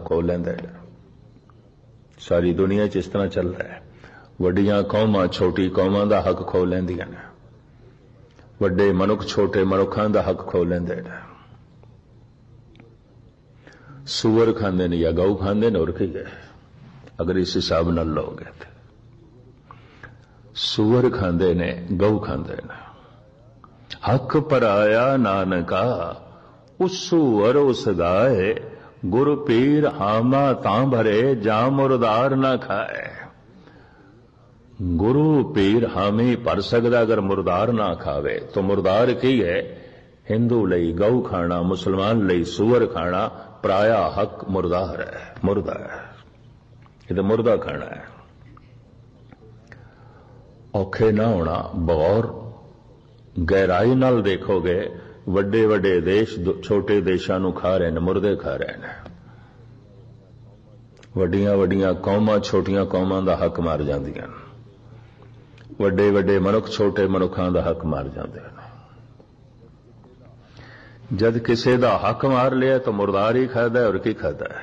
खो लेंदे ने। सारी दुनिया च इस तरह चल रहा है। वड्डियां कौमां छोटी कौमां दा हक खो लैंदियां ने, वड्डे मनुख छोटे मनुखां दा हक खो लैंदे ने। सूअर खांदे ने या गऊ खांदे ने, और की है अगर इस हिसाब नाल लोगे तो। सूअर खांदे ने, गऊ खांदे ने। हक पराया नानका उस सूअर उस गाए, गुरु पीर हामा तां भरे जा मुरदार ना खाए। गुरु पीर हामी भर सकदा अगर मुरदार ना खावे तो मुरदार की है? हिंदू लई गऊ खाना, मुसलमान लई सूअर खाना, पराया हक मुरदार है, मुर्दा है। ये तो मुर्दा खाना है। औखे ना होना, बगौर गहराई नाल देखोगे, वड्डे वड्डे देश छोटे देशां नूं खा रहे ने, मुर्दे खा रहे ने। वड्डियां वड्डियां कौमां छोटियां कौमां दा हक मार जांदियां, वड्डे वड्डे मनुख छोटे मनुखां दा हक मार जांदे ने। जद किसी दा हक मार लिया तो मुर्दार ही खादा है, और की खादा है?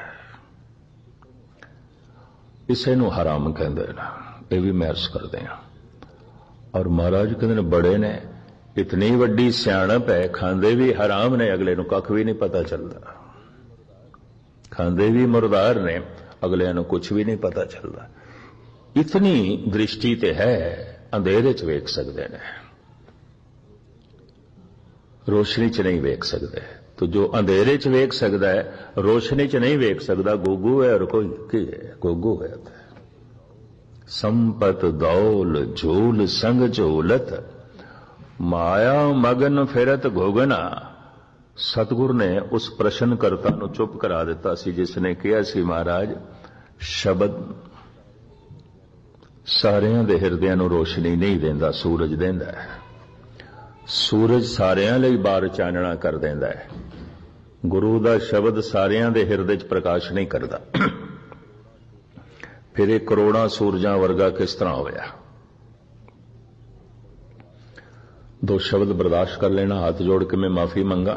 इसे नूं हराम कहंदे ने। ये भी मैं अर्ज करदे हां। और महाराज कहंदे ने बड़े ने इतनी वड्डी सियाणप है, खांदे भी हराम ने, अगले नूं कख भी नहीं पता चलदा। खांदे भी मुर्दार ने, अगले नूं कुछ भी नहीं पता चलदा। इतनी दृष्टि ते है, अंधेरे च वेख सकदे ने, रोशनी च नहीं वेख सकते। तो जो अंधेरे च वेख सकता है, रोशनी च नहीं वेख सकता, गोगू है। और कोई की है? गोगू है। संपत दौल झूल संग झूलत, माया मगन फिरत घोगना। सतगुर ने उस प्रश्नकर्ता नूं चुप करा दिता सी, जिसने कहा सी महाराज शब्द सारियां दे हिरदियां नूं रोशनी नहीं देंदा, सूरज देंदा है। सूरज सारियां लई बार चानना कर देंदा है। गुरु दा शब्द सारियां दे हिरदे च प्रकाश नहीं करदा। फिर एक करोड़ां सूरजां वर्गा किस तरह होया? दो शब्द बर्दाश्त कर लेना, हाथ जोड़ के मैं माफी मंगा।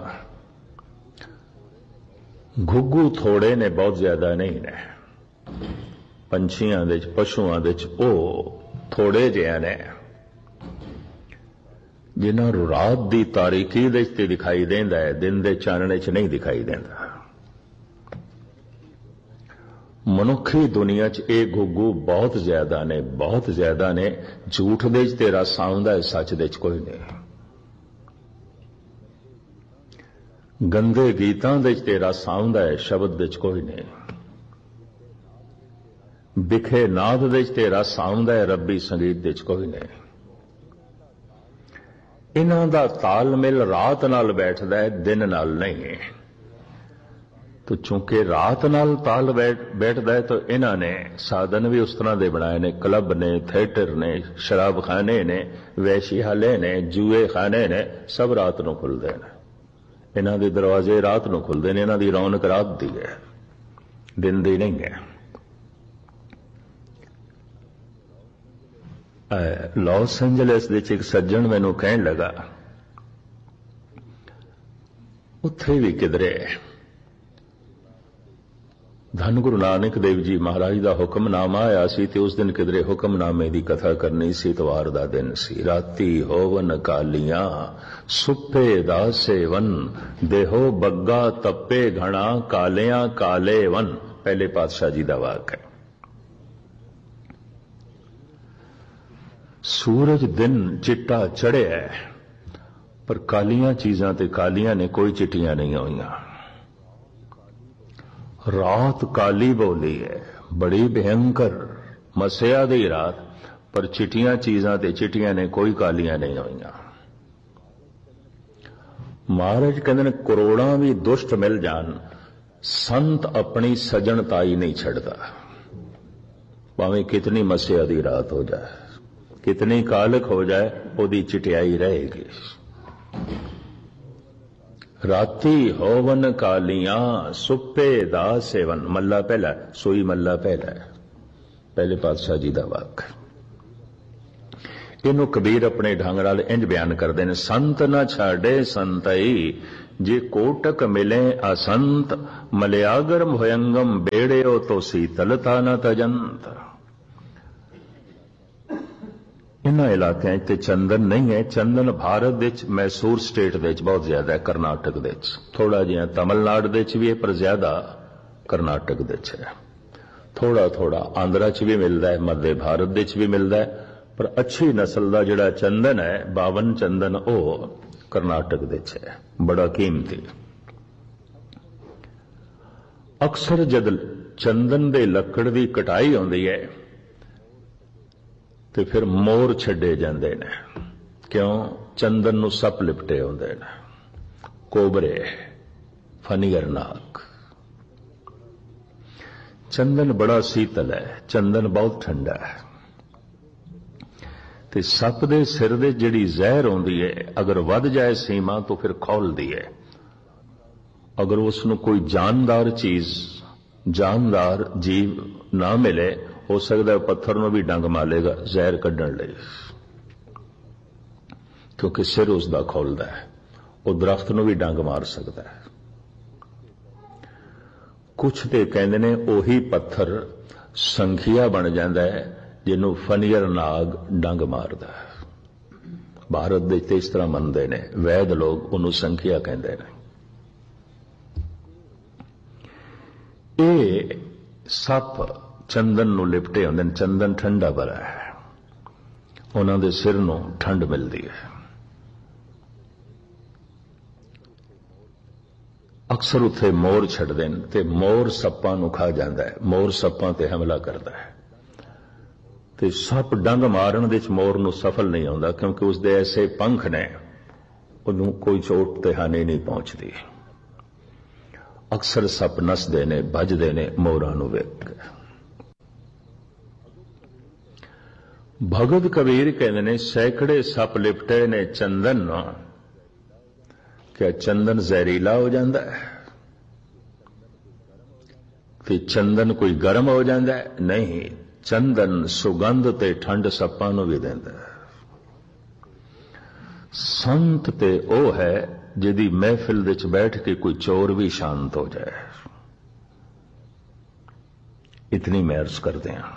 घुग्गू थोड़े ने, बहुत ज्यादा नहीं ने। पंछियां दे च, पशुआं दे च ओ थोड़े जिहा ने, जिन्हां नूं रात दी तारीकी दे च दिखाई देंदा है, दिन दे चानणे च नहीं दिखाई देंदा। मनुखी दुनिया च ये घुग्गू बहुत ज्यादा ने, बहुत ज्यादा ने। झूठ दे च तेरा साउंदा है, सच दे च कोई नहीं। गंदे गीतां दे च तेरा साउंदा है, शब्द दे च कोई नहीं। बिखे नाद दे च तेरा साउंदा है, रब्बी संगीत दे च कोई नहीं। इन्हां दा तालमेल रात नाल बैठदा है, दिन नाल नहीं। तो चूंकि रात नाल ताल बैठदा है, तो इन्हां ने साधन भी उस तरह दे बनाए ने। क्लब ने, थिएटर ने, शराब खाने ने, वैश्यालय ने, जुए खाने ने, सब रात नूं खुलदे ने। इन्हां दे दरवाजे रात नूं खुलदे ने। इन्हां दी रौनक रात दी है, दिन दी नहीं है। लॉस एंजलिस दे एक सज्जन मैनू कहन लगा, उत्थे भी किधरे धन गुरु नानक देव जी महाराज दा हुक्मनामा आया सी, ते उस दिन किधरे हुक्मनामे दी कथा करनी सी। इतवार दा दिन सी। राती होवन कालियां सुप्पे दा सेवन, देहो बग्गा तप्पे घना, कालियां काले वन। पहले पातशाह जी दा वाक है। सूरज दिन चिट्टा चढ़िया है, पर कालियां चीजां ते कालियां ने, कोई चिट्टियां नहीं होईयां। रात काली बोली है, बड़ी भयंकर मसिया दी रात, पर चिट्टियां चीजां ते चिट्टियां ने, कोई कालियां नहीं होईयां। महाराज कहते ने करोड़ां भी दुष्ट मिल जान, संत अपनी सजनताई नहीं छड़ता। भावें कितनी मसिया दी रात हो जाए, कितनी कालक हो जाए, ओदी चिटियाई रहेगी। राती होवन कालियां सुप्पे दा सेवन। मल्ला पहला, सोई मल्ला पहला है, पहले पातशाह जी दा वाक। इनू कबीर अपने ढंग नाल इंज बयान करते हैं, संत न छाड़े संतई, जे कोटक मिले असंत, मलयागर भयंगम बेड़े तो शीतलता न तजंत। इन्हां इलाकों ते चंदन नहीं है। चंदन भारत दे मैसूर स्टेट दे बहुत ज्यादा है, कर्नाटक दे थोड़ा जिहा तमिलनाडु दे भी है, पर ज्यादा कर्नाटक दे है। थोड़ा थोड़ा आंध्रा च भी मिलता है, मध्य भारत दे भी मिलता है, पर अच्छी नस्ल का जिहड़ा चंदन है, 52 चंदन, वो कर्नाटक दे है, बड़ा कीमती। अक्सर जद चंदन दे लकड़ की कटाई होंदी है तो फिर मोर छड्डे जाते ने। क्यों? चंदन नूं सप लिपटे होंदे ने, कोबरे, फनीगर नाग। चंदन बड़ा शीतल है, चंदन बहुत ठंडा है। ते सप दे सिर दे जिहड़ी जहर होंदी है, अगर वध जाए सीमा तो फिर खौलदी है। अगर उसनूं कोई जानदार चीज, जानदार जीव ना मिले, हो सकता है पत्थर नूं भी डंग मारेगा जहर कढण लई, क्योंकि सिर उसका खोलता है। वो दरख्त नूं भी डंग मार सकता है। कुछ ते कहंदे ने ओही पत्थर संखिया बन जाता है जिन्हों फनीयर नाग डंग मारदा है। भारत दे ते इस तरह मनते ने, वैद लोग उन्होंने संखिया कहते हैं। ये सप चंदन नूं लिपटे होंदे ने। चंदन ठंडा बड़ा है, उन्हां दे सिर नूं ठंड मिलती है। अक्सर उत्थे मोर छड्डदे ने ते मोर सप्पां नूं खा जांदा है, मोर सप्पां ते हमला करता है। ते सप डंग मारन दे मोर नूं सफल नहीं होंदा, क्योंकि उसदे ऐसे पंख ने उन्होंने कोई चोट ते हानि नहीं पहुंचती। अक्सर सप नसदे ने, भजदे ने मोरां नूं वेख के। भगत कबीर कहते ने सैकड़े सप लिपटे ने चंदन नूं, क्या चंदन जहरीला हो जाता है? ते चंदन कोई गर्म हो जाता है? नहीं, चंदन सुगंध ते ठंड सप्पां नूं भी देंदा है। संत ते ओ है जिहदी महफिल विच बैठ के कोई चोर भी शांत हो जाए। इतनी मैं अर्ज करते हैं।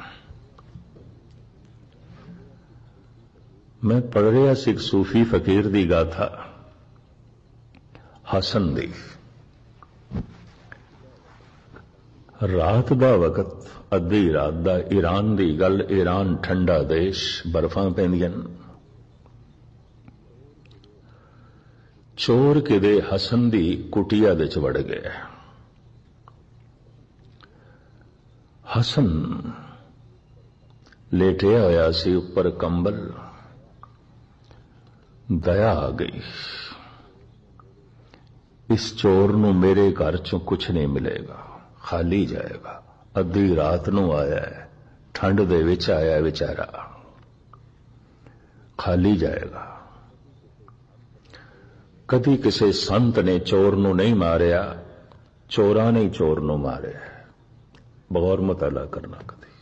मैं पढ़ रहा सी सूफी फकीर दी गाथा हसन दी। रात दा वक्त, अद्धी रात दा, ईरान दी गल। ईरान ठंडा देश, बर्फां पैंदियां। चोर किदे हसन दी कुटिया दे च वड़ गए। हसन लेटिया होया सी उपर कंबल। दया आ गई, इस चोर नूं मेरे घर चों कुछ नहीं मिलेगा, खाली जाएगा। अद्धी रात नूं आया है, ठंड दे विच आया बेचारा, खाली जाएगा। कदी किसी संत ने चोर नूं नहीं मारिया, चोरां ने चोर नूं मारिया। बगौर मुताला करना।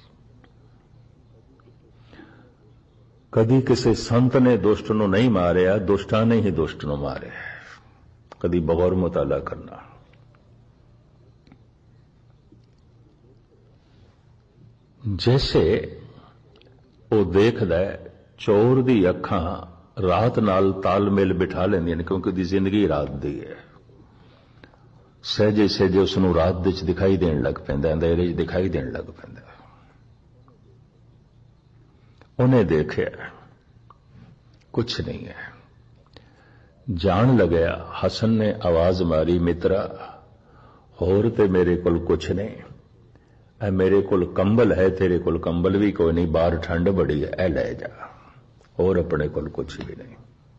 कदी किसी संत ने दुष्ट नूं नहीं मारिया, दुष्टां ने ही दुष्ट नूं मारिया। कदी बगौर मुताला करना। जैसे वो देखदा है चोर दी अखां रात नाल तालमेल बिठा लेंदियां ने, क्योंकि दी जिंदगी रात दी है। सहजे सहजे उसनूं रात दे च दिखाई देण लग पैंदा, अंधेरे च दिखाई देण लग पैंदा। उन्हें देखिया कुछ नहीं है। जान लगया, हसन ने आवाज मारी, मित्रा होर ते मेरे कोल कुछ नहीं। मेरे कोल कंबल है, तेरे कोल कंबल भी कोई नहीं, बाहर ठंड बड़ी है, ए ले जा। और अपने कोल कुछ भी नहीं,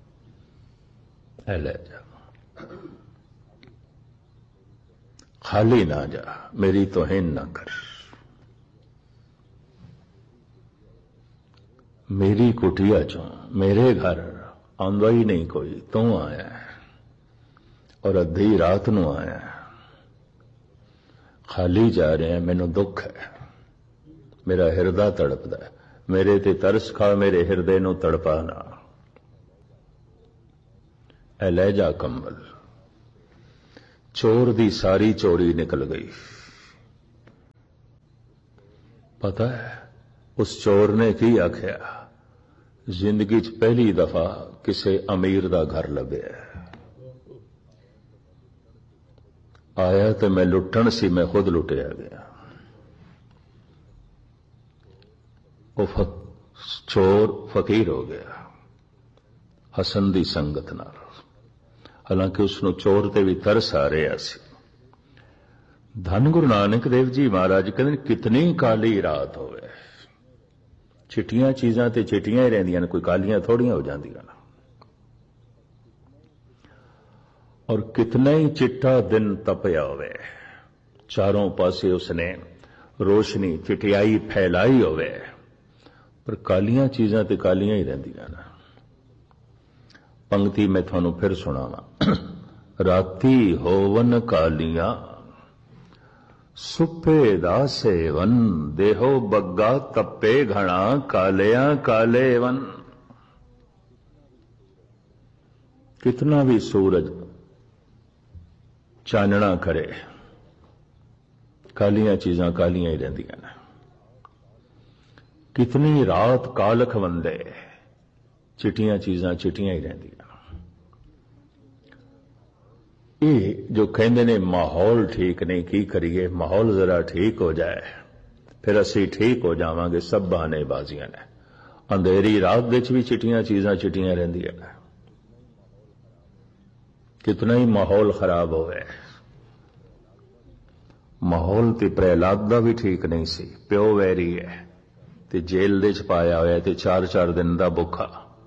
ए ले जा। खाली ना जा, मेरी तौहीन ना कर। मेरी कुटिया चों, मेरे घर आंदा ही नहीं कोई, तू आया है और अद्धी रात नूं आया है। खाली जा रहे हैं, मैनू दुख है, मेरा हिरदा तड़पदा है। मेरे ते तरस खा, मेरे हिरदे नूं तड़पा ना। ए ले जा कंबल। चोर दी सारी चोरी निकल गई। पता है उस चोर ने की आख्या, जिंदगी च पहली दफा किसी अमीर दा घर लभ्या। आया तो मैं लुटन सी, मैं खुद लुटिया गया। वो चोर फकीर हो गया हसन दी संगत नाल। हालांकि उसनों चोर ते भी तरस आ रहा सी। धन गुरु नानक देव जी महाराज कहते कितनी काली रात होवे, चिट्टियां चीजां ते चिट्टियां ही रहिंदियां, कोई कालियां थोड़ियां हो जांदियां। और कितना ही चिट्टा दिन तपया होवे, चारों पासे उसने रोशनी चिटियाई फैलाई होवे, पर कालियां चीजां ते कालियां ही रहिंदियां ना। पंक्ति मैं थानू फिर सुनावा। राती होवन कालियां सुपे दा सेवन, देहो बग्गा तपे घना, कालियां काले वन। कितना भी सूरज चानना करे, कालियां चीजां कालियां ही रहिंदियां ने। कितनी रात कालख वंदे, चिट्टियां चीजां चिट्टियां ही रहिंदियां। ये जो कहंदे ने माहौल ठीक नहीं, की करिए, माहौल जरा ठीक हो जाए फिर असी ठीक हो जावांगे, सब बहानेबाजियां ने। अंधेरी रात विच भी चिट्टियां चीजां चिट्टियां रहिंदियां ने। कितना ही माहौल खराब होवे। माहौल ते प्रहलाद दा भी ठीक नहीं सी, प्यो वैरी है ते जेल दे च पाया होया ते 4-4 दिन दा भुखा।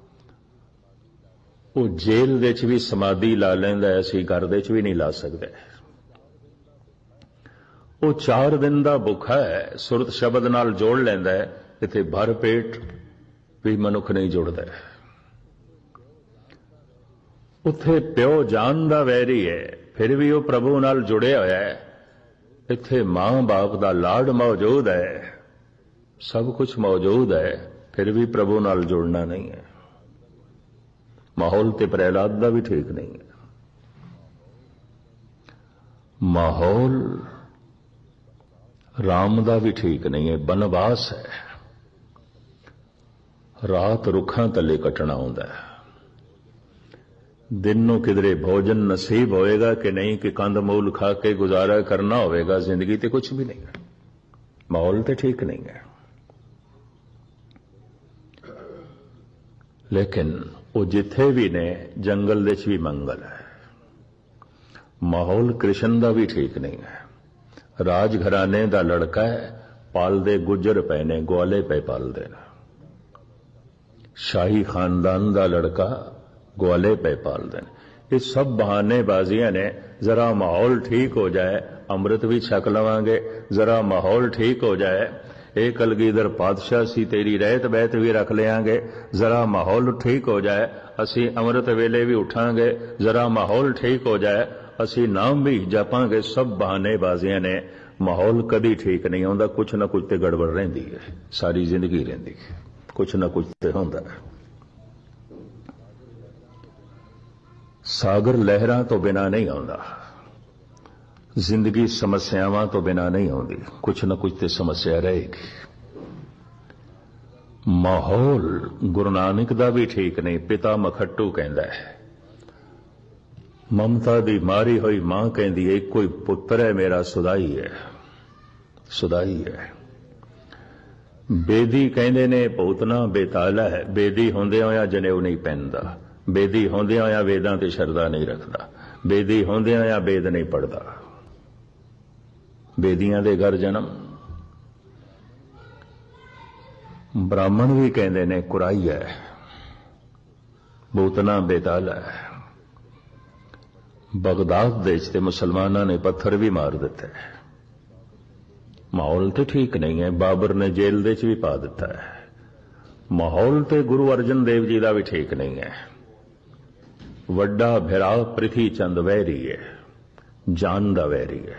वो जेल दे च भी समाधि ला लैंदा है, असीं घर दे च भी नहीं ला सकते। वो 4 दिन दा भुखा है, सुरत शब्द नाल जोड़ लैंदा है, इत्थे भर पेट भी मनुख नहीं जुड़दा। उत्थे प्यो जान दा वैरी है, फिर भी वो प्रभु नाल जुड़िया होया है। इत्थे मां बाप दा लाड मौजूद है, सब कुछ मौजूद है, फिर भी प्रभु नाल जुड़ना नहीं है। माहौल ते प्रहलाद दा भी ठीक नहीं है। माहौल राम दा भी ठीक नहीं है, बनवास है। रात रुखां तले कटना होंदा है, दिन नूं किधरे भोजन नसीब होएगा कि नहीं, कि कंद मूल खा के गुजारा करना होवेगा, जिंदगी ते कुछ भी नहीं है। माहौल ते ठीक नहीं है। लेकिन वो जिथे भी ने जंगल दे च भी मंगल है। माहौल कृष्ण दा भी ठीक नहीं है। राज घराने दा लड़का है, पालदे गुजर पे ने, ग्वाले पे पालदे ने। शाही खानदान दा लड़का ग्वाले पे पालदे ने। ये सब बहानेबाजियां ने। जरा माहौल ठीक हो जाए, अमृत भी छक लवांगे। जरा माहौल ठीक हो जाए, एक कलगीधर पातशाह सी, तेरी रहत बहत भी रख लेंगे। जरा माहौल ठीक हो जाए, असी अमृत वेले भी उठांगे। जरा माहौल ठीक हो जाए, असी नाम भी जपांगे। सब बहानेबाजियां ने। माहौल कदी ठीक नहीं होंदा, कुछ ना कुछ ते गड़बड़ रहिंदी है, सारी जिंदगी रहिंदी है, कुछ ना कुछ ते होंदा है। सागर लहरां तो बिना नहीं आउंदा, जिंदगी समस्यावां तो बिना नहीं आउंदी, कुछ न कुछ ते समस्या रहेगी। माहौल गुरु नानक दा भी ठीक नहीं। पिता मखट्टू कहंदा है, ममता दी मारी हुई मां कहंदी है, कोई पुत्र है मेरा सुदाई है, सुदाई है। बेदी कहंदे ने भूतना बेताला है, बेदी होंदियां होया जनेऊ नहीं पहनदा, बेदी होंदियां होया वेदां ते शरदा नहीं रखदा, बेदी होंदियां होया वेद नहीं पढ़दा। बेदियां दे घर जन्म। ब्राह्मण भी कहंदे ने कुराई है, भूतना बेताला है। बगदाद दे च ते मुसलमानां ने पत्थर भी मार दिते। माहौल तो ठीक नहीं है, बाबर ने जेल दे च भी पा दिता है। माहौल तो गुरु अर्जन देव जी का भी ठीक नहीं है। वड्डा भिरा पृथ्वी चंद वैरी है, जान दा वैरी है।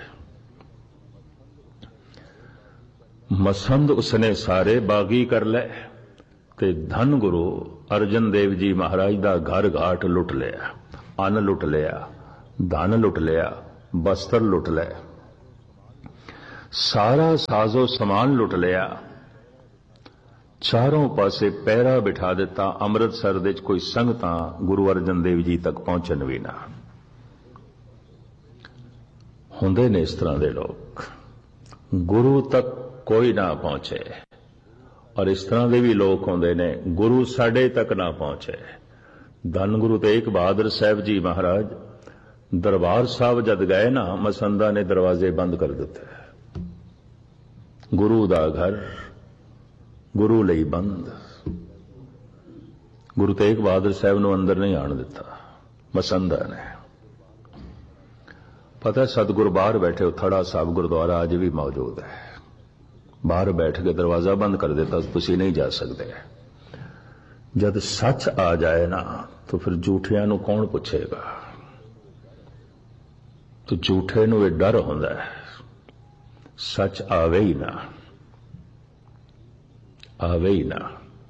मसंद उसने सारे बागी कर ले, ते धन गुरु अर्जन देव जी महाराज दा घर घाट लुट लिया, अन्न लुट लिया, धन लुट लिया, बस्तर लुट लै, सारा साजो समान लुट लिया, चारों पासे पैरा बिठा दिता। अमृतसर दे कोई संगतां गुरु अर्जन देव जी तक पहुंचन भी ना। हुंदे ने इस तरह के लोग, गुरु तक कोई ना पहुंचे, और इस तरह के भी लोग होंदे ने गुरु साडे तक ना पहुंचे। धन गुरु तेग बहादुर साहब जी महाराज दरबार साहब जद गए ना, मसंदा ने दरवाजे बंद कर दिते। गुरु दा घर गुरु लई बंद। गुरु तेग बहादुर साहब नूं अंदर नहीं आण दिता मसंदा ने। पता है सतगुरु बाहर बैठे, थड़ा साहब गुरुद्वारा अज भी मौजूद है, बाहर बैठ के दरवाजा बंद कर देता, तुसीं नहीं जा सकते। जब सच आ जाए ना तो फिर झूठियां नूं कौन पुछेगा। तो झूठे नूं यह डर हुंदा है, सच आवे ही ना, आवे ही ना।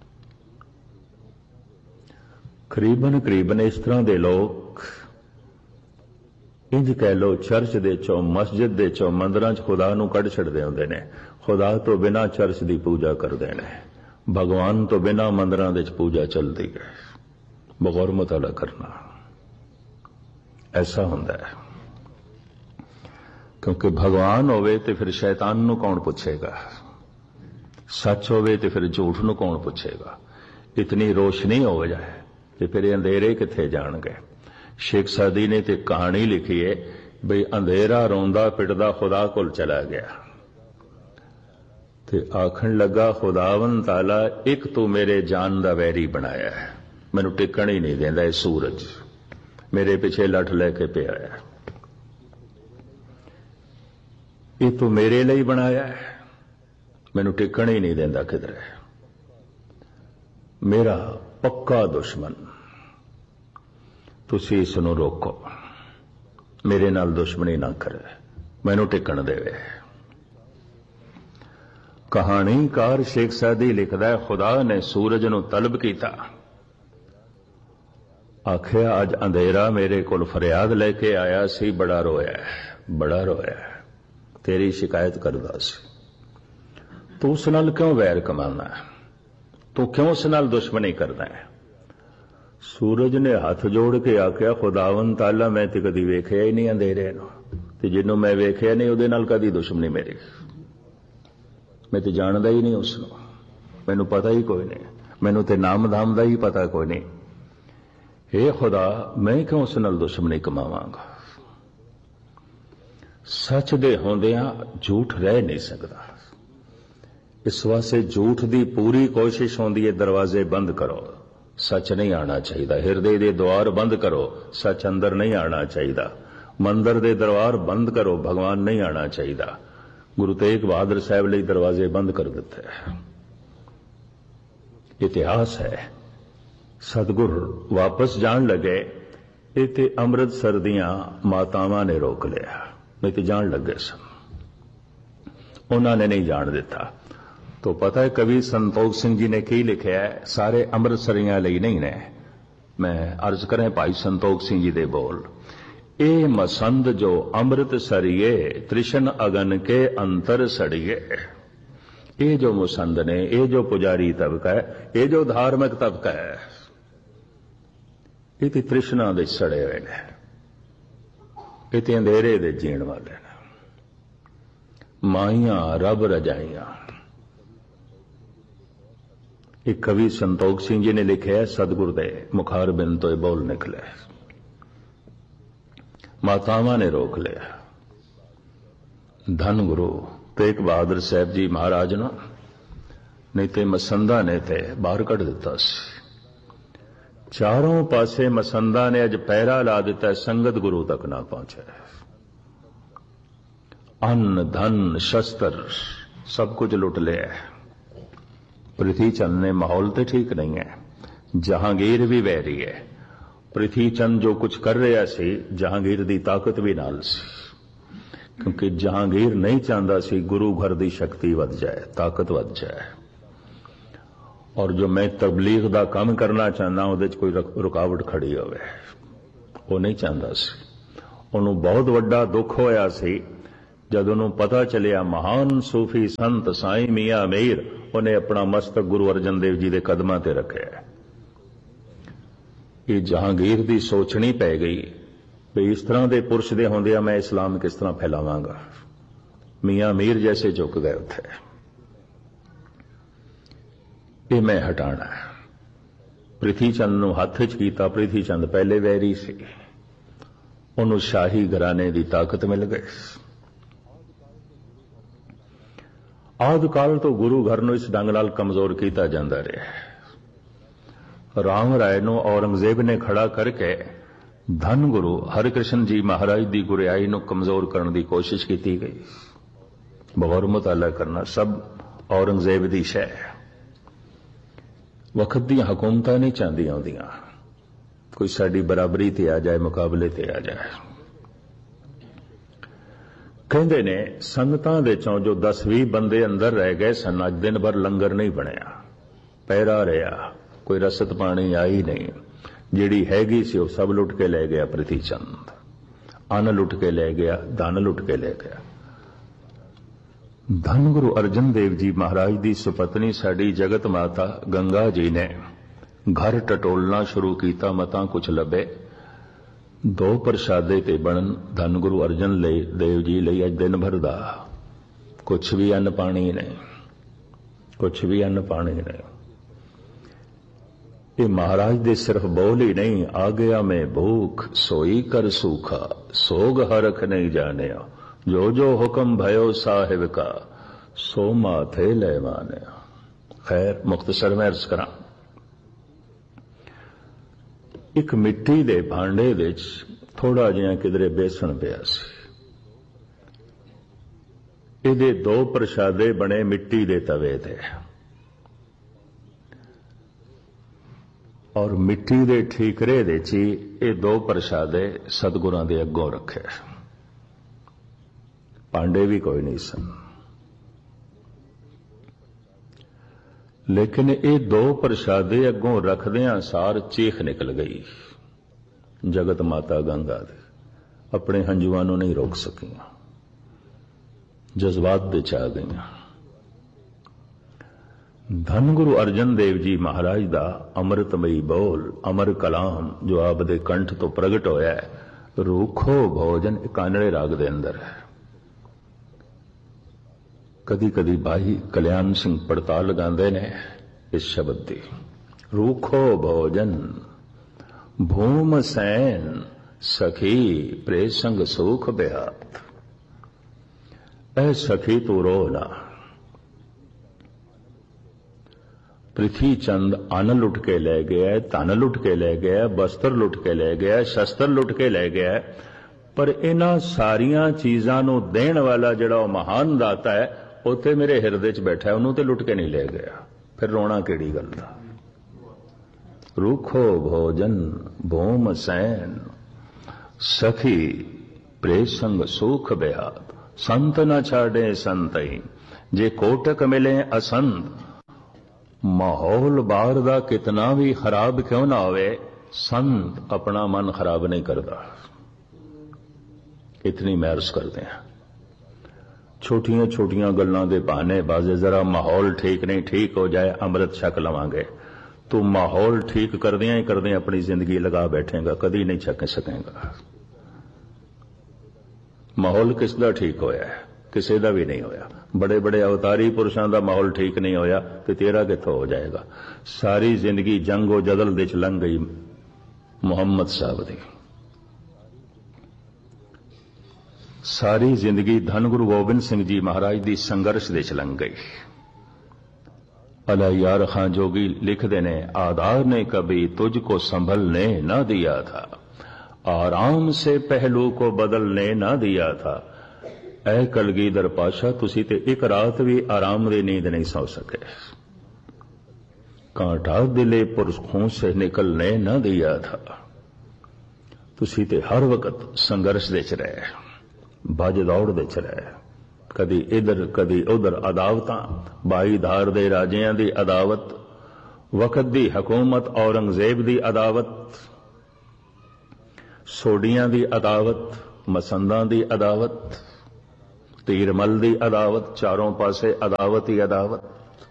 करीबन करीबन इस तरह के लोग, इंज कह लो चर्च दे चों, मस्जिद दे चों, मंदिरां च खुदा नूं कढ छड़दे हुंदे ने। खुदा तो बिना चर्च की पूजा करते हैं, भगवान तो बिना मंदिरां दे च पूजा चलती है। बगौर मुताला करना ऐसा हुंदा है, क्योंकि भगवान होवे ते फिर शैतान नूं कौन पुछेगा, सच होवे ते फिर झूठ नूं कौन पुछेगा। इतनी रोशनी हो जाए ते फिर अंधेरे किथे जाणगे। शेख सादी ने ते कहानी लिखी है बई अंधेरा रोंदा पिटदा खुदा कोल चला गया ते आखण लगा, खुदावन ताला एक तू मेरे जान दा वैरी बनाया है, मैनू टिकण ही नहीं देंदा। सूरज मेरे पिछे लठ लैके पिया है, ये तू मेरे लिए बनाया है, मैनू टिकण ही नहीं देंदा किधरे। मेरा पक्का दुश्मन, तुसी इसनू रोको, मेरे नाल दुश्मनी ना करे, मैनू टिकण देवे। कहानीकार शेख सादी लिखदा है, खुदा ने सूरज नूं तलब कीता, आखिया अज अंधेरा मेरे कोल फरियाद लेके आया सी, बड़ा रोया है, बड़ा रोया है, तेरी शिकायत करदा सी। तू उस नाल क्यों वैर कमाना है, तू क्यों उस नाल दुश्मनी करदा है। सूरज ने हाथ जोड़ के आख्या, खुदावन ताला मैं ते कदी वेखिया ही नहीं अंधेरे नूं, ते जिन्नों मैं वेखिया नहीं उहदे नाल कदी दुश्मनी मेरी, मैं तो जानदा ही नहीं उसनूं, मैनू पता ही कोई नहीं, मैनू ते नाम धाम दा ही पता कोई नहीं। हे खुदा मैं क्यों उस नाल दुश्मनी कमावांगा। सच दे होंदियां झूठ रह नहीं सकता, इस वास्ते झूठ दी पूरी कोशिश होंदी है दरवाजे बंद करो, सच नहीं आना चाहिए। हिरदे दे द्वार बंद करो, सच अंदर नहीं आना चाहिए। मंदिर दे दरबार बंद करो, भगवान नहीं आना चाहिए। गुरु तेग बहादुर साहब लिए दरवाजे बंद कर दिते। इतिहास है। सतगुर वापस जान लगे, इते अमृतसर दियां मातावां ने रोक लिया, नहीं तो जान लगे सन, उन्होंने नहीं जान दिता। तो पता है कवि संतोख सिंह जी ने की लिखा है, सारे अमृतसरियां लिए नहीं ने। मैं अर्ज करें भाई संतोख सिंह जी दे बोल, ए मसंद जो अमृत सरिये, त्रिशन अगन के अंतर सड़िए। ये जो मुसंद ने, ये जो पुजारी तबका है, ये जो धार्मिक तबका है, ये तृष्णा दे सड़े हुए ने, ये अंधेरे दे जीण वाले ने। माइयां रब रजाइयां। एक कवि संतोख सिंह जी ने लिखे है, सतगुर दे मुखार बिन तो बोल निकले, मातावां ने रोक लिया। धन गुरु तेग बहादुर साहब जी महाराज ना, नहीं तो मसंदा ने ते बाहर कढ़ दिता सी। चारों पासे मसंदा ने अज पैरा ला दिता, संगत गुरु तक ना पहुंचे। अन्न धन शस्त्र सब कुछ लुट लिया। पृथ्वी चंद ने माहौल तो ठीक नहीं है, जहांगीर भी वैरी है। पृथ्वी चंद जो कुछ कर रहा सी, जहांगीर की ताकत भी नाल सी, क्योंकि जहांगीर नहीं चाहता सी गुरु घर की शक्ति वध जाए, ताकत वध जाए। और जो मैं तबलीग का काम करना चाहना, उहदे च कोई रुकावट खड़ी होवे, वो नहीं चाहता सी। ਉਹਨੂੰ ਬਹੁਤ ਵੱਡਾ ਦੁੱਖ ਹੋਇਆ ਸੀ जब उन्होंने पता चलिया महान सूफी संत साईं मियां मीर उन्हें अपना मस्तक गुरु अर्जन देव जी के कदमां ते रखे। ये जहांगीर की सोचनी पै गई भी इस तरह के पुरुष दे होंदिया मैं इस्लाम किस तरह फैलावांगा। मियां मीर जैसे झुक गए उत्थे, ये मैं हटाना है। प्रिथी चंद नूं हथ च कीता। प्रिथी चंद पहले वैरी सी, उन्होंने शाही घराने की ताकत मिल गई। आदि काल तो गुरु घर नूं इस ढंग नाल कमजोर किया जाता रहा। राम राय नूं औरंगजेब ने खड़ा करके धन गुरु हरकृष्ण जी महाराज की गुरियाई नूं कमजोर करने की कोशिश की गई। बगौर मुताला करना सब औरंगजेब की शह। वक्त दी हुकूमतां नहीं चाहदियां होंदियां कोई साडी बराबरी ते आ जाए, मुकाबले ते आ जाए। कहते ने संगतां दे चों जो 10-20 बंदे अंदर रह गए सन, अज दिन भर लंगर नहीं बनया, पैरा रहा, कोई रसद पानी आई नहीं। जिहड़ी हैगी सी वो सब लुट के ले गया प्रिथी चंद। अन्न लुट के ले गया, धन लुट के ले गया। धन गुरु अर्जन देव जी महाराज की सुपत्नी साडी जगत माता गंगा जी ने घर टटोलना शुरू किया। मतां कुछ लभे, 2 प्रशादे ते बनन धन गुरु अर्जन देव जी लई अज दिन भर दा कुछ भी अन्न पानी नहीं, कुछ भी अन्न पानी नहीं। ये महाराज दे सिर्फ बोल ही नहीं, आ गया मैं भूख सोई कर सूखा, सोग हरख नहीं जाने, जो जो हुक्म भयो साहिब का, सो माथे ले माने। खैर मुख्तसर में अर्ज करा। एक मिट्टी दे भांडे विच थोड़ा जिहा किधरे बेसन पिया सी। इहदे 2 प्रशादे बने मिट्टी दे तवे ते, और मिट्टी दे ठीकरे दे ची ये 2 प्रशादे सतगुरां दे अग्गों रखे। भांडे भी कोई नहीं सन, लेकिन ये 2 प्रशादे अगों रखदियां सार चीख निकल गई। जगत माता गंगा दे अपने हंजुआं नूं नहीं रोक सकियां, जज्बात विच आ गईयां। धन गुरु अर्जन देव जी महाराज दा अमृतमयी बोल, अमर कलाम जो आप दे कंठ तो प्रगट होया है, रूखो भोजन, कानड़े राग दे अंदर है। कदी कदी भाई कल्याण सिंह पड़ताल लगाते ने इस शब्द की, रूखो भोजन भूम सैन सखी प्रेसंग सुख बेहात। ऐ सखी तू रो ना। पृथ्वी चंद अन्न लुट के ले गया, धन लुट के ले गया, वस्त्र लुट के ले गया, शस्त्र लुट के ले गया, पर इन्हां सारियां चीजां नूं देण वाला जिहड़ा महान दाता है उत्थे मेरे हिरदे च बैठा है, उन्होंने तो लुट के नहीं ले गया। फिर रोना केड़ी गल दा। रूखो भोजन भूम सैन सखी प्रेसंग सुख बेहात। संत न छाड़े संतई जे कोटक मिले असंत। माहौल बाहर दा कितना भी खराब क्यों ना होवे, संत अपना मन खराब नहीं करता। इतनी महर्स करते हैं। छोटियां छोटियां गल्लां दे बहाने बाजे जरा माहौल ठीक नहीं, ठीक हो जाए अमृत छक लवांगे। तू माहौल ठीक करदियां ही करदियां अपनी जिंदगी लगा बैठेगा, कदी नहीं छक सकेगा। माहौल किसदा ठीक होया है? किसी का भी नहीं होया। बड़े बड़े अवतारी पुरुषों का माहौल ठीक नहीं होया तो तेरा कित्थों हो जाएगा। सारी जिंदगी जंगो जदल दे च लंघ गई मुहम्मद साहब दी। सारी जिंदगी धन गुरु गोबिंद सिंह जी महाराज की संघर्ष दे च लंघ गई। अला यार खां जोगी लिखते ने, आधार ने कभी तुझको संभलने न दिया था, आराम से पहलू को बदलने न दिया था। ऐ कलगीधर पाशा तुसी ते एक रात भी आराम दी नींद नहीं सौ सके। कांटा दिले पुरखों से निकलने न दिया था। तुसी ते हर वक्त संघर्ष दे च रहे, भज दौड़ दे च रहे, कदी इधर कदी उधर। अदावतां बाई धार दे राजियां दी अदावत, वक्त दी हुकूमत औरंगजेब दी अदावत, सोडियां दी अदावत, ਮਸੰਦਾਂ ਦੀ ਅਦਾਵਤ, ਧੀਰਮਲ ਦੀ ਅਦਾਵਤ, ਚਾਰੋਂ ਪਾਸੇ ਅਦਾਵਤ ਹੀ ਅਦਾਵਤ।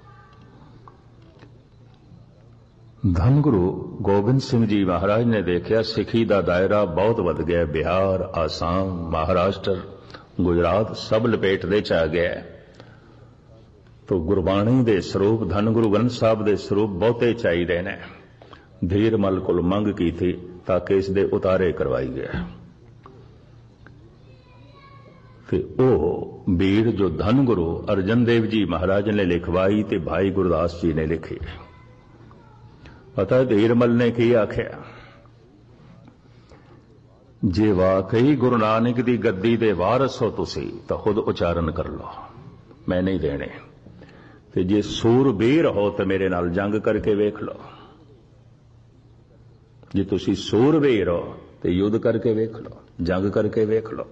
ਧੰਨ ਗੁਰੂ ਗੋਬਿੰਦ ਸਿੰਘ ਜੀ ਮਹਾਰਾਜ ਨੇ ਦੇਖਿਆ ਸਿੱਖੀ ਦਾ ਦਾਇਰਾ ਬਹੁਤ ਵੱਧ ਗਿਆ। ਬਿਹਾਰ, ਆਸਾਮ, ਮਹਾਰਾਸ਼ਟਰ, ਗੁਜਰਾਤ ਸਭ ਲਪੇਟ ਦੇ ਚ ਆ ਗਿਆ। ਤੋ ਗੁਰਬਾਣੀ ਦੇ ਸਰੂਪ, ਧੰਨ ਗੁਰੂ ਗ੍ਰੰਥ ਸਾਹਿਬ ਦੇ ਸਰੂਪ ਬਹੁਤੇ ਚਾਹੀਦੇ ਨੇ। ਧੀਰਮਲ ਕੋਲ ਮੰਗ ਕੀਤੀ ਤਾਂ ਕਿ ਇਸ ਦੇ ਉਤਾਰੇ ਕਰਵਾਈ ਗਿਆ। ਤੇ ਉਹ ਬੀੜ ਜੋ ਧੰਨ ਗੁਰੂ ਅਰਜਨ ਦੇਵ ਜੀ ਮਹਾਰਾਜ ਨੇ ਲਿਖਵਾਈ ਤੇ ਭਾਈ ਗੁਰਦਾਸ ਜੀ ਨੇ ਲਿਖੀ। ਪਤਾ ਧੀਰਮਲ ਨੇ ਕੀ ਆਖਿਆ? ਜੇ ਵਾਕਈ ਗੁਰੂ ਨਾਨਕ ਦੀ ਗੱਦੀ ਦੇ ਵਾਰਸ ਹੋ ਤੁਸੀਂ ਤਾਂ ਖੁਦ ਉਚਾਰਨ ਕਰ ਲਓ, ਮੈਂ ਨਹੀਂ ਦੇਣੇ। ਤੇ ਜੇ ਸੂਰਬੀਰ ਹੋ ਤਾਂ ਮੇਰੇ ਨਾਲ ਜੰਗ ਕਰਕੇ ਵੇਖ ਲਓ। ਜੇ ਤੁਸੀਂ ਸੂਰਬੀਰ ਹੋ ਤੇ ਯੁੱਧ ਕਰਕੇ ਵੇਖ ਲਓ, ਜੰਗ ਕਰਕੇ ਵੇਖ ਲਓ।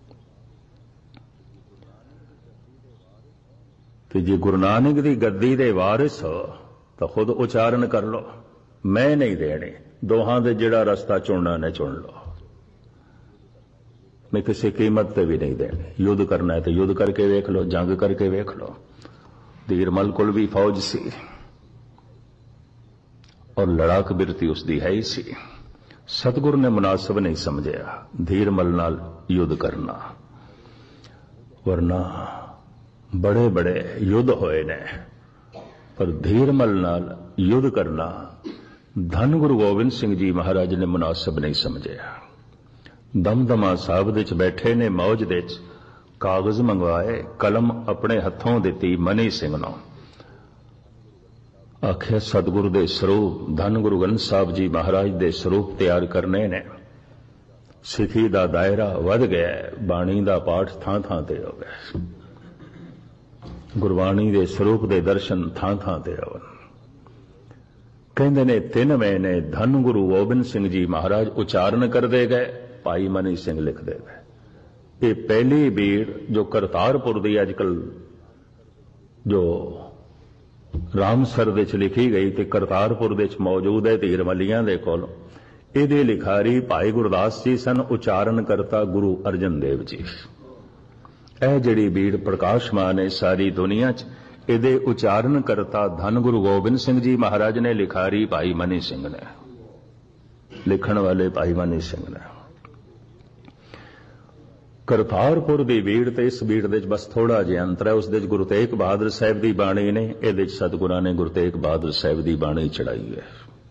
ਤੇ ਜੇ ਗੁਰੂ ਨਾਨਕ ਦੀ ਗੱਦੀ ਦੇ ਵਾਰਿਸ ਹੋ ਤਾਂ ਖੁਦ ਉਚਾਰਨ ਕਰ ਲਓ, ਮੈਂ ਨਹੀਂ ਦੇਣੇ। ਦੋਹਾਂ ਦੇ ਜਿਹੜਾ ਰਸਤਾ ਚੁਣਨਾ ਨੇ ਚੁਣ ਲਓ, ਮੈਂ ਕਿਸੇ ਕੀਮਤ ਤੇ ਵੀ ਨਹੀਂ ਦੇਣੇ। ਯੁੱਧ ਕਰਨਾ ਹੈ ਤੇ ਯੁੱਧ ਕਰਕੇ ਵੇਖ ਲਓ, ਜੰਗ ਕਰਕੇ ਵੇਖ ਲਓ। ਧੀਰਮਲ ਕੋਲ ਵੀ ਫੌਜ ਸੀ ਔਰ ਲੜਾਕ ਬਿਰਤੀ ਉਸਦੀ ਹੈ ਹੀ ਸੀ। ਸਤਿਗੁਰੂ ਨੇ ਮੁਨਾਸਬ ਨਹੀਂ ਸਮਝਿਆ ਧੀਰਮਲ ਨਾਲ ਯੁੱਧ ਕਰਨਾ, ਵਰਨਾ ਬੜੇ ਬੜੇ ਯੁੱਧ ਹੋਏ ਨੇ, ਪਰ ਧੀਰਮਲ ਨਾਲ ਯੁੱਧ ਕਰਨਾ ਧੰਨ ਗੁਰੂ ਗੋਬਿੰਦ ਸਿੰਘ ਜੀ ਮਹਾਰਾਜ ਨੇ ਮੁਨਾਸਬ ਨਹੀਂ ਸਮਝਿਆ। ਦਮਦਮਾ ਸਾਹਿਬ ਦੇ ਚ ਬੈਠੇ ਨੇ ਮੌਜ ਦੇ ਚ, ਕਾਗਜ਼ ਮੰਗਵਾਏ, ਕਲਮ ਆਪਣੇ ਹੱਥੋਂ ਦਿੱਤੀ ਮਨੀ ਸਿੰਘ ਨੂੰ। ਆਖਿਆ ਸਤਿਗੁਰੂ ਦੇ ਸਰੂਪ ਧੰਨ ਗੁਰੂ ਗ੍ਰੰਥ ਸਾਹਿਬ ਜੀ ਮਹਾਰਾਜ ਦੇ ਸਰੂਪ ਤਿਆਰ ਕਰਨੇ ਨੇ। ਸਿੱਖੀ ਦਾ ਦਾਇਰਾ ਵੱਧ ਗਿਆ, ਬਾਣੀ ਦਾ ਪਾਠ ਥਾਂ ਥਾਂ ਤੇ ਹੋ ਗਿਆ, ਗੁਰਬਾਣੀ ਦੇ ਸਰੂਪ ਦੇ ਦਰਸ਼ਨ ਥਾਂ ਥਾਂ ਤੇ ਹੋਣ। ਕਹਿੰਦੇ ਨੇ 3 ਮਹੀਨੇ ਧੰਨ ਗੁਰੂ ਗੋਬਿੰਦ ਸਿੰਘ ਜੀ ਮਹਾਰਾਜ ਉਚਾਰਨ ਕਰਦੇ ਗਏ, ਭਾਈ ਮਨੀ ਸਿੰਘ ਲਿਖਦੇ ਗਏ। ਇਹ ਪਹਿਲੀ ਬੀੜ ਜੋ ਕਰਤਾਰਪੁਰ ਦੀ ਅੱਜਕੱਲ ਜੋ ਰਾਮਸਰ ਦੇ ਚ ਲਿਖੀ ਗਈ ਤੇ ਕਰਤਾਰਪੁਰ ਦੇ ਚ ਮੌਜੂਦ ਹੈ ਧੀਰਮਲੀਆਂ ਦੇ ਕੋਲ, ਇਹਦੇ ਲਿਖਾਰੀ ਭਾਈ ਗੁਰਦਾਸ ਜੀ ਸਨ, ਉਚਾਰਨ ਕਰਤਾ ਗੁਰੂ ਅਰਜਨ ਦੇਵ ਜੀ। ਇਹ ਜਿਹੜੀ ਬੀੜ ਪ੍ਰਕਾਸ਼ਮਾਨ ਹੈ ਸਾਰੀ ਦੁਨੀਆ 'ਚ, ਇਹਦੇ ਉਚਾਰਨ ਕਰਤਾ ਧੰਨ ਗੁਰੂ ਗੋਬਿੰਦ ਸਿੰਘ ਜੀ ਮਹਾਰਾਜ ਨੇ, ਲਿਖਾਰੀ ਭਾਈ ਮਨੀ ਸਿੰਘ ਨੇ, ਲਿਖਣ ਵਾਲੇ ਭਾਈ ਮਨੀ ਸਿੰਘ ਨੇ। ਕਰਤਾਰਪੁਰ ਦੀ ਬੀੜ ਤੇ ਇਸ ਬੀੜ ਦੇ ਬਸ ਥੋੜਾ ਜਿਹਾ ਅੰਤਰ ਹੈ। ਉਸ ਦੇ ਗੁਰੂ ਤੇਗ ਬਹਾਦਰ ਸਾਹਿਬ ਦੀ ਬਾਣੀ ਨੇ, ਇਹਦੇ 'ਚ ਸਤਿਗੁਰਾਂ ਨੇ ਗੁਰੂ ਤੇਗ ਬਹਾਦਰ ਸਾਹਿਬ ਦੀ ਬਾਣੀ ਚੜਾਈ ਹੈ।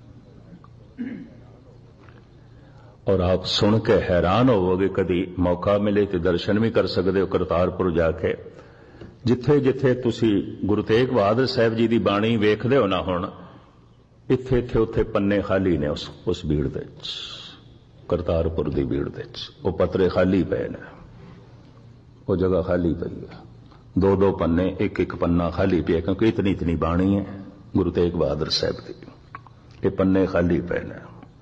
ਔਰ ਆਪ ਸੁਣ ਕੇ ਹੈਰਾਨ ਹੋਵੋਗੇ, ਕਦੀ ਮੌਕਾ ਮਿਲੇ ਤੇ ਦਰਸ਼ਨ ਵੀ ਕਰ ਸਕਦੇ ਹੋ ਕਰਤਾਰਪੁਰ ਜਾ ਕੇ। ਜਿੱਥੇ ਜਿੱਥੇ ਤੁਸੀਂ ਗੁਰੂ ਤੇਗ ਬਹਾਦਰ ਸਾਹਿਬ ਜੀ ਦੀ ਬਾਣੀ ਵੇਖਦੇ ਹੋ ਨਾ ਹੁਣ, ਇੱਥੇ ਇੱਥੇ ਉੱਥੇ ਪੰਨੇ ਖਾਲੀ ਨੇ ਉਸ ਬੀੜ ਦੇ ਵਿੱਚ, ਕਰਤਾਰਪੁਰ ਦੀ ਬੀੜ ਦੇ ਵਿੱਚ। ਉਹ ਪੱਤਰੇ ਖਾਲੀ ਪਏ ਨੇ, ਉਹ ਜਗ੍ਹਾ ਖਾਲੀ ਪਈ ਹੈ। 2-2 ਪੰਨੇ, ਇੱਕ ਪੰਨਾ ਖਾਲੀ ਪਿਆ, ਕਿਉਂਕਿ ਇਤਨੀ ਬਾਣੀ ਹੈ ਗੁਰੂ ਤੇਗ ਬਹਾਦਰ ਸਾਹਿਬ ਦੀ। ਇਹ ਪੰਨੇ ਖਾਲੀ ਪਏ ਨੇ।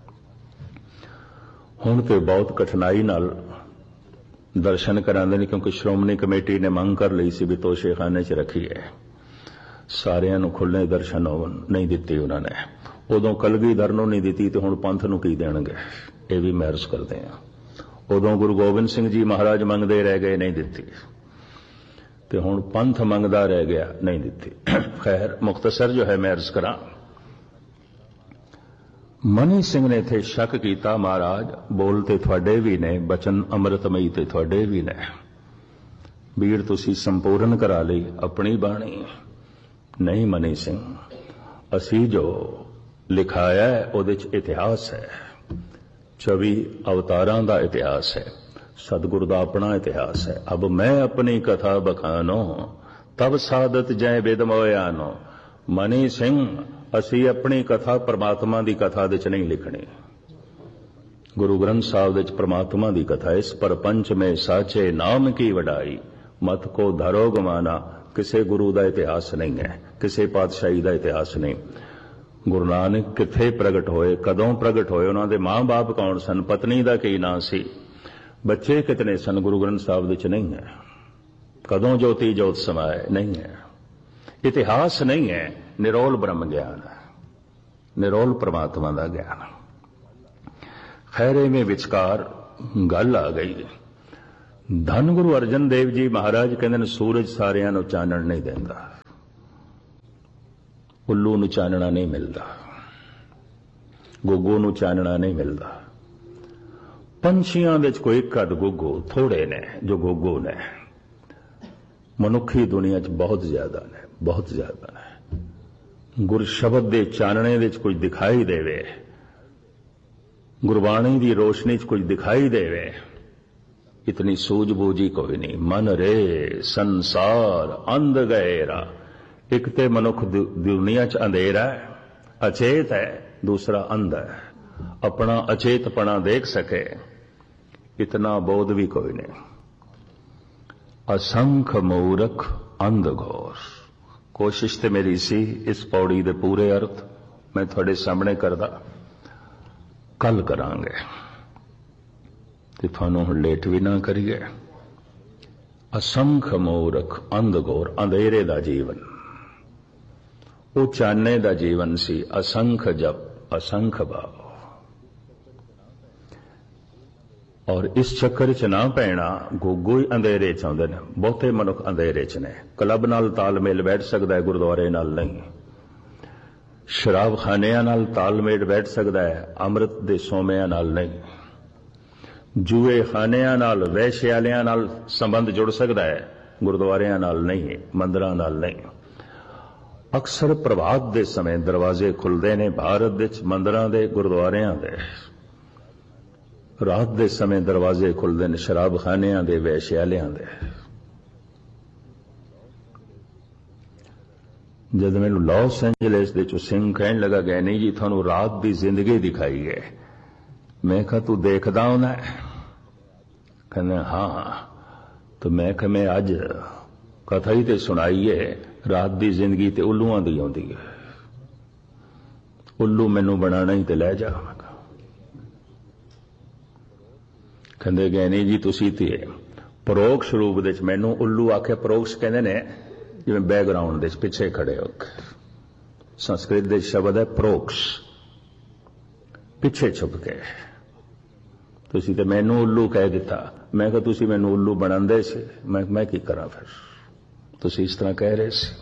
ਹੁਣ ਤੇ ਬਹੁਤ ਕਠਿਨਾਈ ਨਾਲ ਦਰਸ਼ਨ ਕਰਾਉਂਦੇ ਨੇ, ਕਿਉਂਕਿ ਸ਼੍ਰੋਮਣੀ ਕਮੇਟੀ ਨੇ ਮੰਗ ਕਰ ਲਈ ਸੀ ਵੀ ਤੋਸ਼ੇਖਾਨੇ 'ਚ ਰੱਖੀ ਹੈ, ਸਾਰਿਆਂ ਨੂੰ ਖੁੱਲ੍ਹੇ ਦਰਸ਼ਨ ਹੋਣ, ਨਹੀਂ ਦਿੱਤੀ ਉਹਨਾਂ ਨੇ। ਉਦੋਂ ਕਲਗੀਧਰ ਨੂੰ ਨਹੀਂ ਦਿੱਤੀ ਤੇ ਹੁਣ ਪੰਥ ਨੂੰ ਕੀ ਦੇਣਗੇ? ਇਹ ਵੀ ਮਹਿਰਸ ਕਰਦੇ ਆ। ਉਦੋਂ ਗੁਰੂ ਗੋਬਿੰਦ ਸਿੰਘ ਜੀ ਮਹਾਰਾਜ ਮੰਗਦੇ ਰਹਿ ਗਏ, ਨਹੀਂ ਦਿੱਤੀ, ਤੇ ਹੁਣ ਪੰਥ ਮੰਗਦਾ ਰਹਿ ਗਿਆ, ਨਹੀਂ ਦਿੱਤੀ। ਖੈਰ ਮੁਖਤਸਰ ਜੋ ਹੈ ਮਹਿਰਸ ਕਰਾਂ। ਮਨੀ ਸਿੰਘ ਨੇ ਇੱਥੇ ਸ਼ੱਕ ਕੀਤਾ, ਮਹਾਰਾਜ ਬੋਲ ਤੇ ਤੁਹਾਡੇ ਵੀ ਨੇ, ਬਚਨ ਅੰਮ੍ਰਿਤਮਈ ਤੇ ਤੁਹਾਡੇ ਵੀ ਨੇ, ਬੀੜ ਤੁਸੀਂ ਸੰਪੂਰਨ ਕਰਾ ਲਈ ਆਪਣੀ ਬਾਣੀ। ਨਹੀਂ ਮਨੀ ਸਿੰਘ, ਅਸੀਂ ਜੋ ਲਿਖਾਇਆ ਹੈ ਉਹਦੇ 'ਚ ਇਤਿਹਾਸ ਹੈ, 24 ਅਵਤਾਰਾਂ ਦਾ ਇਤਿਹਾਸ ਹੈ, ਸਤਿਗੁਰੂ ਦਾ ਆਪਣਾ ਇਤਿਹਾਸ ਹੈ। ਅਬ ਮੈਂ ਆਪਣੀ ਕਥਾ ਬਖਾਨੋ, ਤਬ ਸਾਦਤ ਜੈ ਬਿਦ ਮੋਇਆਨੋ। ਮਨੀ ਸਿੰਘ, ਅਸੀਂ ਆਪਣੀ ਕਥਾ ਪ੍ਰਮਾਤਮਾ ਦੀ ਕਥਾ ਦੇ 'ਚ ਨਹੀਂ ਲਿਖਣੀ। ਗੁਰੂ ਗ੍ਰੰਥ ਸਾਹਿਬ ਦੇ 'ਚ ਪ੍ਰਮਾਤਮਾ ਦੀ ਕਥਾ, ਇਸ ਪਰਪੰਚ ਮੇਂ ਸਾਚੇ ਨਾਮ ਕੀ ਵਡਾਈ, ਮਤ ਕੋ ਧਰੋ ਗਮਾਨਾ। ਕਿਸੇ ਗੁਰੂ ਦਾ ਇਤਿਹਾਸ ਨਹੀਂ ਹੈ, ਕਿਸੇ ਪਾਤਸ਼ਾਹੀ ਦਾ ਇਤਿਹਾਸ ਨਹੀਂ। ਗੁਰੂ ਨਾਨਕ ਕਿੱਥੇ ਪ੍ਰਗਟ ਹੋਏ, ਕਦੋਂ ਪ੍ਰਗਟ ਹੋਏ, ਉਹਨਾਂ ਦੇ ਮਾਂ-ਬਾਪ ਕੌਣ ਸਨ, ਪਤਨੀ ਦਾ ਕੀ ਨਾਂ ਸੀ, ਬੱਚੇ ਕਿਤਨੇ ਸਨ, ਗੁਰੂ ਗ੍ਰੰਥ ਸਾਹਿਬ ਦੇ 'ਚ ਨਹੀਂ ਹੈ। ਕਦੋਂ ਜੋਤੀ ਜੋਤ ਸਮਾਏ, ਨਹੀਂ ਹੈ। ਇਤਿਹਾਸ ਨਹੀਂ ਹੈ, ਨਿਰੋਲ ਬ੍ਰਹਮ ਗਿਆਨ ਹੈ, ਨਿਰੋਲ ਪ੍ਰਮਾਤਮਾ ਦਾ ਗਿਆਨ। ਖੈਰੇ ਮੇਂ ਵਿਚਕਾਰ ਗੱਲ ਆ ਗਈ। ਧੰਨ ਗੁਰੂ ਅਰਜਨ ਦੇਵ ਜੀ ਮਹਾਰਾਜ ਕਹਿੰਦੇ ਨੇ ਸੂਰਜ ਸਾਰਿਆਂ ਨੂੰ ਚਾਨਣ ਨਹੀਂ ਦਿੰਦਾ, ਉੱਲੂ ਨੂੰ ਚਾਨਣਾ ਨਹੀਂ ਮਿਲਦਾ, ਗੁੱਗੂ ਨੂੰ ਚਾਨਣਾ ਨਹੀਂ ਮਿਲਦਾ। ਪੰਛੀਆਂ ਦੇ ਵਿੱਚ ਕੋਈ ਇੱਕ ਅੱਧ ਗੁੱਗੂ ਥੋੜੇ ਨੇ ਜੋ ਗੁੱਗੂ ਨੇ, ਮਨੁੱਖੀ ਦੁਨੀਆ 'ਚ ਬਹੁਤ ਜ਼ਿਆਦਾ ਨੇ, ਬਹੁਤ ਜ਼ਿਆਦਾ ਨੇ। ਗੁਰ ਸ਼ਬਦ ਦੇ ਚਾਨਣੇ ਵਿੱਚ ਕੁਝ ਦਿਖਾਈ ਦੇਵੇ, ਗੁਰਬਾਣੀ ਦੀ ਰੋਸ਼ਨੀ 'ਚ ਕੁਝ ਦਿਖਾਈ ਦੇਵੇ, ਇਤਨੀ ਸੂਝ-ਬੂਝ ਹੀ ਕੋਈ ਨਹੀਂ। ਮਨ ਰੇ ਸੰਸਾਰ ਅੰਧ ਗਏਰਾ, ਇੱਕ ਤੇ ਮਨੁੱਖ ਦੁਨੀਆ 'ਚ ਅੰਧੇਰਾ ਹੈ, ਅਚੇਤ ਹੈ, ਦੂਸਰਾ ਅੰਧ ਹੈ, ਆਪਣਾ ਅਚੇਤਪਣਾ ਦੇਖ ਸਕੇ ਇਤਨਾ ਬੋਧ ਵੀ ਕੋਈ ਨਹੀਂ। ਅਸੰਖ ਮੂਰਖ ਅੰਧ ਘੋਰ। ਕੋਸ਼ਿਸ਼ ਤੇ ਮੇਰੀ ਸੀ ਇਸ ਪੌੜੀ ਦੇ ਪੂਰੇ ਅਰਥ ਮੈਂ ਤੁਹਾਡੇ ਸਾਹਮਣੇ ਕਰਦਾ, ਕੱਲ ਕਰਾਂਗੇ ਤੇ ਤੁਹਾਨੂੰ ਹੁਣ ਲੇਟ ਵੀ ਨਾ ਕਰੀਏ। ਅਸੰਖ ਮੂਰਖ ਅੰਧ ਘੋਰ, ਅੰਧੇਰੇ ਦਾ ਜੀਵਨ, ਉਹ ਚਾਨਣੇ ਦਾ ਜੀਵਨ ਸੀ। ਅਸੰਖ ਜਪ ਅਸੰਖ ਭਾਵ। ਔਰ ਇਸ ਚੱਕਰ 'ਚ ਨਾ ਪੈਣਾ, ਗੁੱਗੂ ਹੀ ਅੰਧੇਰੇ 'ਚ ਆਉਂਦੇ ਨੇ, ਬਹੁਤੇ ਮਨੁੱਖ ਅੰਧੇਰੇ 'ਚ ਨੇ। ਕਲੱਬ ਨਾਲ ਤਾਲਮੇਲ ਬੈਠ ਸਕਦਾ ਹੈ, ਗੁਰਦੁਆਰੇ ਨਾਲ ਨਹੀਂ। ਸ਼ਰਾਬਖਾਨਿਆਂ ਨਾਲ ਤਾਲਮੇਲ ਬੈਠ ਸਕਦਾ ਹੈ, ਅੰਮ੍ਰਿਤ ਦੇ ਸੋਮਿਆਂ ਨਾਲ ਨਹੀਂ। ਜੂਏ ਖਾਨਿਆਂ ਨਾਲ, ਵੈਸ਼ਿਆਲਿਆਂ ਨਾਲ ਸੰਬੰਧ ਜੁੜ ਸਕਦਾ ਹੈ, ਗੁਰਦੁਆਰਿਆਂ ਨਾਲ ਨਹੀਂ, ਮੰਦਰਾਂ ਨਾਲ ਨਹੀਂ। ਅਕਸਰ ਪ੍ਰਭਾਤ ਦੇ ਸਮੇਂ ਦਰਵਾਜ਼ੇ ਖੁੱਲਦੇ ਨੇ ਭਾਰਤ ਵਿੱਚ, ਮੰਦਰਾਂ ਦੇ, ਗੁਰਦੁਆਰਿਆਂ ਦੇ। ਰਾਤ ਦੇ ਸਮੇਂ ਦਰਵਾਜ਼ੇ ਖੁੱਲਦੇ ਨੇ ਸ਼ਰਾਬਖਾਨਿਆਂ ਦੇ, ਵੈਸ਼ਿਆਲਿਆਂ ਦੇ। ਜਦ ਮੈਨੂੰ ਲਾਸ ਐਂਜਲਸ ਦੇ ਚੋਂ ਸਿੰਘ ਕਹਿਣ ਲੱਗਾ, ਗਏ ਨਹੀਂ ਜੀ ਤੁਹਾਨੂੰ ਰਾਤ ਦੀ ਜ਼ਿੰਦਗੀ ਦਿਖਾਈ ਹੈ। ਮੈਂ ਕਿਹਾ ਤੂੰ ਦੇਖਦਾ ਹੋਣਾ? ਕਹਿੰਦੇ ਹਾਂ। ਤਾਂ ਮੈਂ ਕਿਹਾ ਮੈਂ ਅੱਜ ਕਥਾ ਹੀ ਤੇ ਸੁਣਾਈ ਹੈ, ਰਾਤ ਦੀ ਜ਼ਿੰਦਗੀ ਤੇ ਉੱਲੂਆਂ ਦੀ ਆਉਂਦੀ ਹੈ, ਉੱਲੂ ਮੈਨੂੰ ਬਣਾਣਾ ਹੀ ਤੇ ਲੈ ਜਾ। ਕਹਿੰਦੇ ਗਏ ਨਹੀਂ ਜੀ ਤੁਸੀਂ ਤੇ ਪਰੋਕਸ਼ ਰੂਪ ਦੇ ਵਿੱਚ ਮੈਨੂੰ ਉੱਲੂ ਆਖਿਆ। ਪਰੋਕਸ਼ ਕਹਿੰਦੇ ਨੇ ਜਿਵੇਂ ਬੈਕਗਰਾਉਂਡ ਦੇ ਪਿੱਛੇ ਖੜੇ ਹੋ ਕੇ, ਸੰਸਕ੍ਰਿਤ ਦੇ ਸ਼ਬਦ ਹੈ ਪਰੋਕਸ਼, ਪਿੱਛੇ ਛੁਪ ਕੇ। ਤੁਸੀਂ ਤੇ ਮੈਨੂੰ ਉੱਲੂ ਕਹਿ ਦਿੱਤਾ। ਮੈਂ ਕਿਹਾ ਤੁਸੀਂ ਮੈਨੂੰ ਉੱਲੂ ਬਣਾਉਂਦੇ ਸੀ, ਮੈਂ ਕੀ ਕਰਾਂ ਫਿਰ, ਤੁਸੀਂ ਇਸ ਤਰ੍ਹਾਂ ਕਹਿ ਰਹੇ ਸੀ।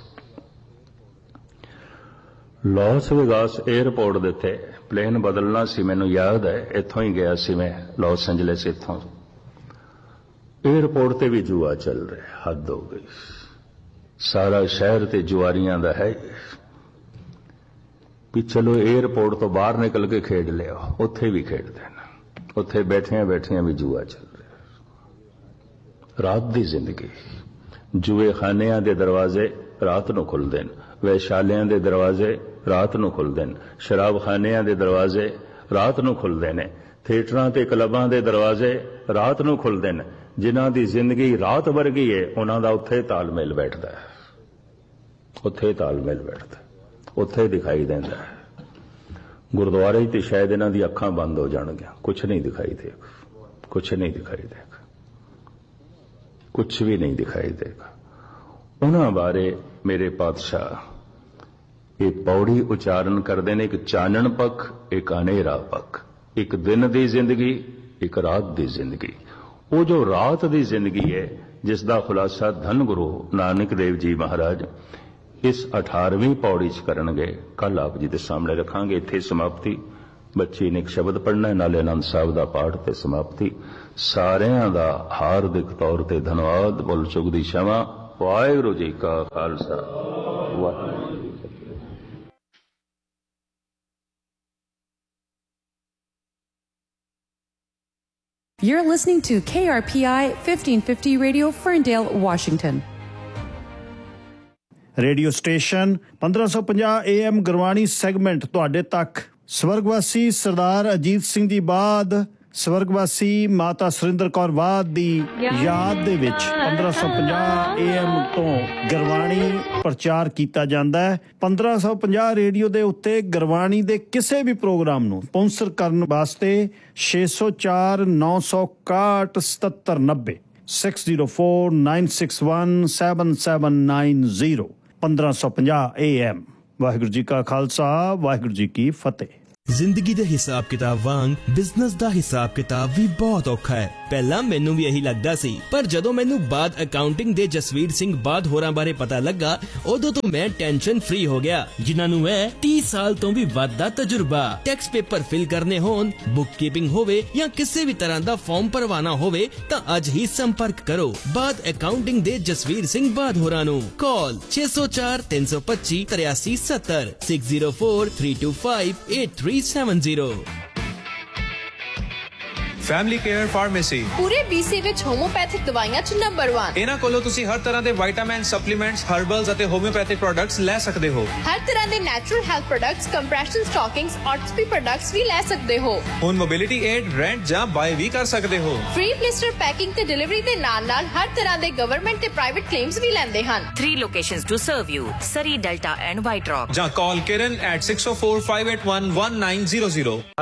ਲਾਸ ਵੇਗਾਸ 에ਅਰਪੋਰਟ ਦੇ ਉੱਤੇ ਪਲੇਨ ਬਦਲਣਾ ਸੀ, ਮੈਨੂੰ ਯਾਦ ਹੈ, ਇੱਥੋਂ ਹੀ ਗਿਆ ਸੀ ਮੈਂ ਲਾਸ ਐਂਜਲਸ। ਇੱਥੋਂ 에ਅਰਪੋਰਟ ਤੇ ਵੀ ਜੂਆ ਚੱਲ ਰਿਹਾ, ਹੱਦ ਹੋ ਗਈ। ਸਾਰਾ ਸ਼ਹਿਰ ਤੇ ਜੁਆਰੀਆਂ ਦਾ ਹੈ ਵੀ ਚਲੋ 에ਅਰਪੋਰਟ ਤੋਂ ਬਾਹਰ ਨਿਕਲ ਕੇ ਖੇਡ ਲਿਆ, ਉੱਥੇ ਵੀ ਖੇਡਦੇ ਨੇ, ਉੱਥੇ ਬੈਠਿਆਂ ਬੈਠਿਆਂ ਵੀ ਜੂਆ ਚੱਲ ਰਿਹਾ। ਰਾਤ ਦੀ ਜ਼ਿੰਦਗੀ। ਜੂਏ ਖਾਨਿਆਂ ਦੇ ਦਰਵਾਜ਼ੇ ਰਾਤ ਨੂੰ ਖੁੱਲਦੇ ਨੇ, ਵੈਸ਼ਾਲਿਆਂ ਦੇ ਦਰਵਾਜ਼ੇ ਰਾਤ ਨੂੰ ਖੁੱਲਦੇ ਨੇ, ਸ਼ਰਾਬਖਾਨਿਆਂ ਦੇ ਦਰਵਾਜ਼ੇ ਰਾਤ ਨੂੰ ਖੁੱਲਦੇ ਨੇ, ਥੀਏਟਰਾਂ ਤੇ ਕਲੱਬਾਂ ਦੇ ਦਰਵਾਜ਼ੇ ਰਾਤ ਨੂੰ ਖੁੱਲਦੇ ਨੇ। ਜਿਨ੍ਹਾਂ ਦੀ ਜ਼ਿੰਦਗੀ ਰਾਤ ਵਰਗੀ ਹੈ ਉਹਨਾਂ ਦਾ ਉੱਥੇ ਤਾਲਮੇਲ ਬੈਠਦਾ ਹੈ, ਉੱਥੇ ਤਾਲਮੇਲ ਬੈਠਦਾ, ਉੱਥੇ ਦਿਖਾਈ ਦਿੰਦਾ ਹੈ। ਗੁਰਦੁਆਰੇ ਤੇ ਸ਼ਾਇਦ ਇਹਨਾਂ ਦੀ ਅੱਖਾਂ ਬੰਦ ਹੋ ਜਾਣਗੀਆਂ, ਕੁਛ ਨਹੀਂ ਦਿਖਾਈ ਦੇਗਾ, ਕੁਛ ਨਹੀਂ ਦਿਖਾਈ ਦੇਗਾ, ਕੁਛ ਵੀ ਨਹੀਂ ਦਿਖਾਈ ਦੇਗਾ। ਉਹਨਾਂ ਬਾਰੇ ਮੇਰੇ ਪਾਤਸ਼ਾਹ ਇਹ ਪੌੜੀ ਉਚਾਰਨ ਕਰਦੇ ਨੇ, ਇੱਕ ਚਾਨਣ ਪੱਖ, ਇੱਕ ਹਨੇਰਾ ਪੱਖ, ਇੱਕ ਦਿਨ ਦੀ ਜ਼ਿੰਦਗੀ, ਇੱਕ ਰਾਤ ਦੀ ਜ਼ਿੰਦਗੀ। ਉਹ ਜੋ ਰਾਤ ਦੀ ਜ਼ਿੰਦਗੀ ਹੈ ਜਿਸ ਦਾ ਖੁਲਾਸਾ ਧੰਨ ਗੁਰੂ ਨਾਨਕ ਦੇਵ ਜੀ ਮਹਾਰਾਜ ਇਸ 18ਵੀਂ ਪੌੜੀ 'ਚ ਕਰਨਗੇ, ਕੱਲ ਆਪ ਜੀ ਦੇ ਸਾਹਮਣੇ ਰੱਖਾਂਗੇ। ਇੱਥੇ ਸਮਾਪਤੀ। ਬੱਚੀ ਨੇ ਇੱਕ ਸ਼ਬਦ ਪੜ੍ਹਨਾ, ਨਾਲੇ ਆਨੰਦ ਸਾਹਿਬ ਦਾ ਪਾਠ ਤੇ ਸਮਾਪਤੀ। ਸਾਰਿਆਂ ਦਾ ਹਾਰਦਿਕ ਤੌਰ ਤੇ ਧੰਨਵਾਦ। ਬੋਲ ਚੁੱਕ ਦੀ ਸ਼ਮਾ। ਵਾਹਿਗੁਰੂ ਜੀ ਕਾ ਖਾਲਸਾ, ਵਾਹਿਗੁਰੂ ਜੀ ਕੀ ਫਤਿਹ। You're listening to KRPI 1550 Radio, Ferndale, Washington. Radio station 1550 AM Gurbani segment ਤੁਹਾਡੇ ਤੱਕ। ਸਵਰਗਵਾਸੀ ਸਰਦਾਰ ਅਜੀਤ ਸਿੰਘ ਦੀ ਬਾਦ ਸਵਰਗਵਾਸੀ ਮਾਤਾ ਸੁਰਿੰਦਰ ਕੌਰ ਬਾਦ ਦੀ ਯਾਦ ਦੇ ਵਿੱਚ 1550 AM ਤੋਂ ਗੁਰਬਾਣੀ ਪ੍ਰਚਾਰ ਕੀਤਾ ਜਾਂਦਾ ਹੈ। 1550 ਰੇਡੀਓ ਦੇ ਉੱਤੇ ਗੁਰਬਾਣੀ ਦੇ ਕਿਸੇ ਵੀ ਪ੍ਰੋਗਰਾਮ ਨੂੰ ਸਪਾਂਸਰ ਕਰਨ ਵਾਸਤੇ 604 961 7790 6049617790 1550 AM। ਵਾਹਿਗੁਰੂ ਜੀ ਕਾ ਖਾਲਸਾ, ਵਾਹਿਗੁਰੂ ਜੀ ਕੀ ਫਤਿਹ। ਜ਼ਿੰਦਗੀ ਦੇ ਹਿਸਾਬ ਕਿਤਾਬ ਵਾਂਗ ਬਿਜ਼ਨਸ ਦਾ ਹਿਸਾਬ ਕਿਤਾਬ ਵੀ ਬਹੁਤ ਔਖਾ ਹੈ। ਪਹਿਲਾਂ ਮੈਨੂੰ ਵੀ ਇਹੀ ਲੱਗਦਾ ਸੀ, ਪਰ ਜਦੋਂ ਮੈਨੂੰ ਬਾਦ ਅਕਾਊਂਟਿੰਗ ਦੇ ਜਸਵੀਰ ਸਿੰਘ ਬਾਦ ਹੋਰਾਂ ਬਾਰੇ ਪਤਾ ਲੱਗਾ, ਉਦੋਂ ਤੋਂ ਮੈਂ ਟੈਨਸ਼ਨ ਫ੍ਰੀ ਹੋ ਗਿਆ, ਜਿਨ੍ਹਾਂ ਨੂੰ ਹੈ 30 ਸਾਲ ਤੋਂ ਵੀ ਵੱਧ ਦਾ ਤਜਰਬਾ। ਟੈਕਸ ਪੇਪਰ ਫਿਲ ਕਰਨੇ ਹੋਣ, ਬੁੱਕ ਕੀਪਿੰਗ ਹੋਵੇ ਜਾਂ ਕਿਸੇ ਵੀ ਤਰ੍ਹਾਂ ਦਾ ਫਾਰਮ ਭਰਵਾना ਹੋਵੇ ਤਾਂ ਅੱਜ ਹੀ ਸੰਪਰਕ ਕਰੋ ਬਾਦ ਅਕਾਊਂਟਿੰਗ ਦੇ ਜਸਵੀਰ ਸਿੰਘ ਬਾਦ ਹੋਰਾਂ ਨੂੰ। ਕਾਲ 6043258370 6043258370। ਫੈਮਿਲੀ ਕੇਅਰ ਫਾਰਮੇਸੀ ਪੂਰੇ BC ਵਿੱਚ ਹੋਮੋਪੈਥਿਕ ਦਵਾਈਆਂ 'ਚ ਨੰਬਰ 1। ਇਹਨਾਂ ਕੋਲੋਂ ਤੁਸੀਂ ਹਰ ਤਰ੍ਹਾਂ ਦੇ ਵਿਟਾਮਿਨ, ਸਪਲੀਮੈਂਟਸ, ਹਰਬਲਸ ਅਤੇ ਹੋਮਿਓਪੈਥਿਕ ਪ੍ਰੋਡਕਟਸ ਲੈ ਸਕਦੇ ਹੋ। ਹਰ ਤਰ੍ਹਾਂ ਦੇ natural health products, compression ਸਟਾਕਿੰਗਸ, ਆਰਥੋਪੀ products ਵੀ ਲੈ ਸਕਦੇ ਹੋ। ਹੁਣ ਮੋਬਿਲਿਟੀ ਏਡ, ਰੈਂਟ ਜਾਂ ਬਾਏ ਵੀ ਕਰ ਸਕਦੇ ਹੋ। ਫ੍ਰੀ ਪਲਿਸਟਰ ਪੈਕਿੰਗ ਤੇ ਡਿਲੀਵਰੀ ਦੇ ਨਾਲ-ਨਾਲ ਹਰ ਤਰ੍ਹਾਂ ਦੇ ਗਵਰਨਮੈਂਟ ਤੇ ਪ੍ਰਾਈਵੇਟ ਕਲੇਮਸ ਵੀ ਲੈਂਦੇ ਹਨ। 3 locations to serve you: Surrey, Delta and White Rock. ਜਾਂ ਕਾਲ Kiran at 6045811900।